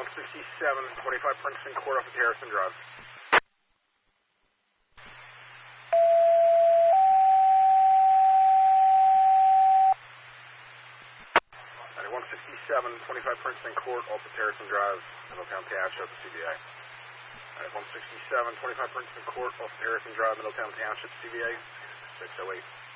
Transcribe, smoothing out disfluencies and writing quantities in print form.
167, 25 Princeton Court off of Harrison Drive. 167, 25 Princeton Court off of Harrison Drive, Middletown Township, CBA. 167, 25 Princeton Court off of Harrison Drive, Middletown Township, CBA, 608.